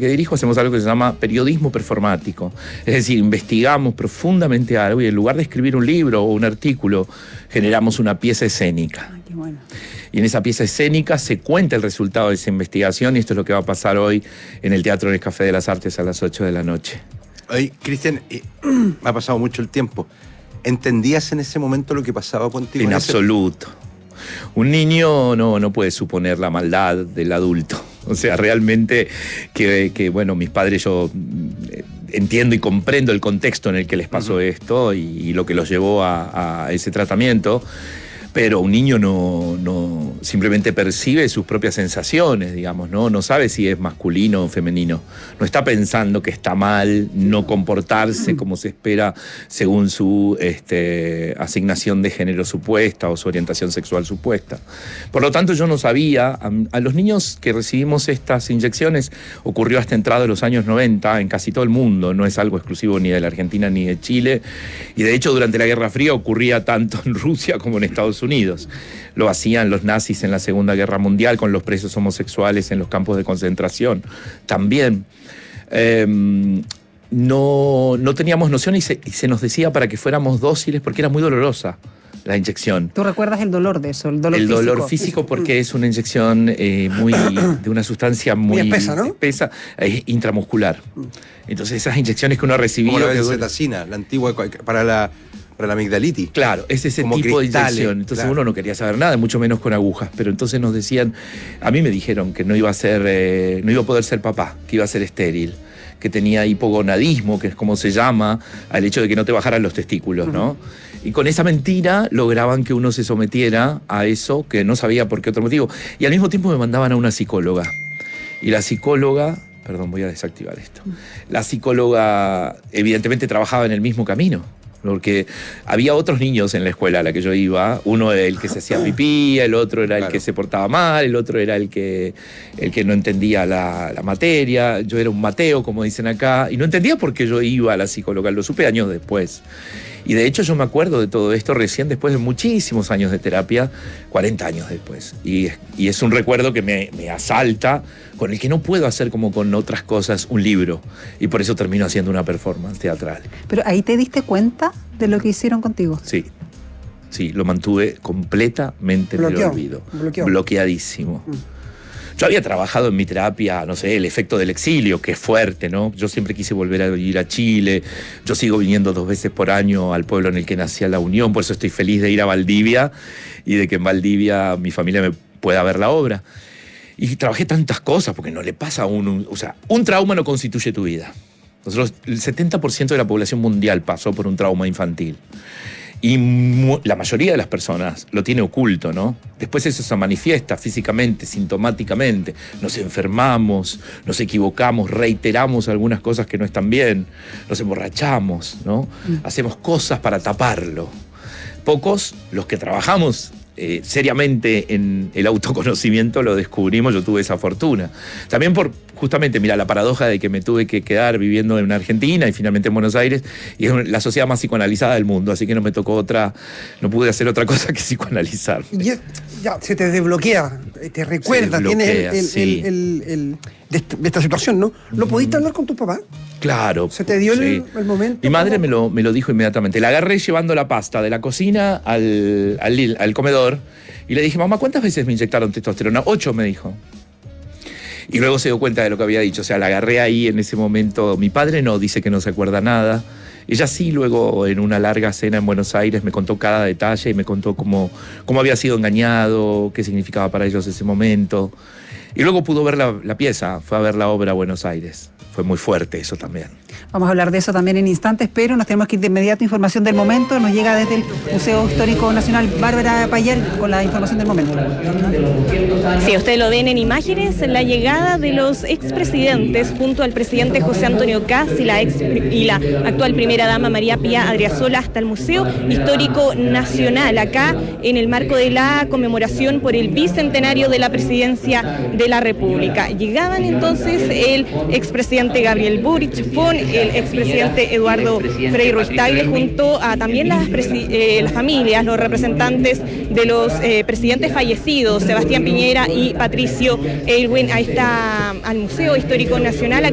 que dirijo hacemos algo que se llama periodismo performático. Es decir, investigamos profundamente algo y en lugar de escribir un libro o un artículo, generamos una pieza escénica. Ay, qué bueno. Y en esa pieza escénica se cuenta el resultado de esa investigación y esto es lo que va a pasar hoy en el Teatro del Café de las Artes a las 8 de la noche. Oye, Cristian, ha pasado mucho el tiempo. ¿Entendías en ese momento lo que pasaba contigo? En absoluto. Un niño no puede suponer la maldad del adulto. O sea, realmente que bueno, mis padres, yo entiendo y comprendo el contexto en el que les pasó esto y lo que los llevó a ese tratamiento. Pero un niño no simplemente percibe sus propias sensaciones, digamos, no sabe si es masculino o femenino. No está pensando que está mal no comportarse como se espera según su asignación de género supuesta o su orientación sexual supuesta. Por lo tanto, yo no sabía. A los niños que recibimos estas inyecciones ocurrió hasta entrada de los años 90 en casi todo el mundo. No es algo exclusivo ni de la Argentina ni de Chile. Y de hecho, durante la Guerra Fría ocurría tanto en Rusia como en Estados Unidos. Lo hacían los nazis en la Segunda Guerra Mundial con los presos homosexuales en los campos de concentración. También no teníamos noción y se nos decía para que fuéramos dóciles porque era muy dolorosa la inyección. ¿Tú recuerdas el dolor de eso? El dolor físico porque es una inyección de una sustancia muy espesa, ¿no? Espesa, intramuscular. Entonces esas inyecciones que uno recibía... Como la benzetacina, la antigua para la amigdalitis. Claro, es ese como tipo cristales, de inyección. Entonces claro. Uno no quería saber nada, mucho menos con agujas. Pero entonces nos decían, a mí me dijeron que no iba a poder ser papá, que iba a ser estéril, que tenía hipogonadismo, que es como se llama, al hecho de que no te bajaran los testículos, ¿no? Y con esa mentira lograban que uno se sometiera a eso, que no sabía por qué otro motivo. Y al mismo tiempo me mandaban a una psicóloga. Y la psicóloga... Perdón, voy a desactivar esto. La psicóloga evidentemente trabajaba en el mismo camino. Porque había otros niños en la escuela a la que yo iba. Uno era el que se hacía pipí, el otro era el que se portaba mal, el otro era el que no entendía la materia. Yo era un Mateo, como dicen acá, y no entendía por qué yo iba a la psicóloga. Lo supe años después. Y de hecho yo me acuerdo de todo esto recién después de muchísimos años de terapia, 40 años después. Y es un recuerdo que me asalta, con el que no puedo hacer como con otras cosas un libro. Y por eso termino haciendo una performance teatral. ¿Pero ahí te diste cuenta de lo que hicieron contigo? Sí, lo mantuve completamente en el olvido. Bloqueadísimo. Yo había trabajado en mi terapia, no sé, el efecto del exilio, que es fuerte, ¿no? Yo siempre quise volver a ir a Chile. Yo sigo viniendo 2 veces por año al pueblo en el que nacía La Unión, por eso estoy feliz de ir a Valdivia y de que en Valdivia mi familia me pueda ver la obra. Y trabajé tantas cosas, porque no le pasa a uno... O sea, un trauma no constituye tu vida. Nosotros, el 70% de la población mundial pasó por un trauma infantil. Y la mayoría de las personas lo tiene oculto, ¿no? Después eso se manifiesta físicamente, sintomáticamente. Nos enfermamos, nos equivocamos, reiteramos algunas cosas que no están bien, nos emborrachamos, ¿no? Hacemos cosas para taparlo. Pocos, los que trabajamos seriamente en el autoconocimiento, lo descubrimos. Yo tuve esa fortuna. También por, justamente, mira, la paradoja de que me tuve que quedar viviendo en Argentina y finalmente en Buenos Aires, y es la sociedad más psicoanalizada del mundo, así que no pude hacer otra cosa que psicoanalizar. Ya se te desbloquea, te recuerda, tienes de esta situación, ¿no? ¿Lo pudiste hablar con tu papá? Claro. ¿Se te dio el momento? Mi madre me lo dijo inmediatamente. La agarré llevando la pasta de la cocina al comedor y le dije, mamá, ¿cuántas veces me inyectaron testosterona? 8, me dijo. Y luego se dio cuenta de lo que había dicho. O sea, la agarré ahí en ese momento. Mi padre no, dice que no se acuerda nada. Ella sí, luego en una larga cena en Buenos Aires me contó cada detalle y me contó cómo había sido engañado, qué significaba para ellos ese momento. Y luego pudo ver la pieza, fue a ver la obra a Buenos Aires. Fue muy fuerte eso también. Vamos a hablar de eso también en instantes, pero nos tenemos que ir de inmediato. Información del momento. Nos llega desde el Museo Histórico Nacional Bárbara Payal con la información del momento. Sí, ustedes lo ven en imágenes, la llegada de los expresidentes junto al presidente José Antonio Kast y la actual primera dama María Pía Adriasola hasta el Museo Histórico Nacional, acá en el marco de la conmemoración por el bicentenario de la presidencia de la República. Llegaban entonces el expresidente Gabriel Boric con el expresidente Eduardo Frei Ruiz-Tagle, junto a también las familias, los representantes de los presidentes fallecidos, Sebastián Piñera y Patricio Aylwin. Ahí está al Museo Histórico Nacional.